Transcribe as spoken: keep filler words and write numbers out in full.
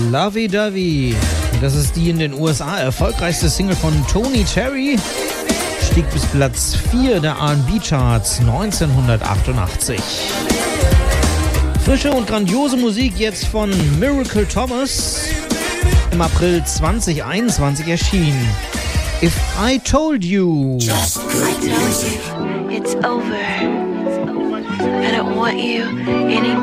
Lovey Dovey. Das ist die in den U S A erfolgreichste Single von Tony Terry. Stieg bis Platz vier der R and B-Charts neunzehnhundertachtundachtzig. Frische und grandiose Musik jetzt von Miracle Thomas. Im April zweitausendeinundzwanzig erschienen. If I Told You. Just good music. It's over. I don't want you anymore.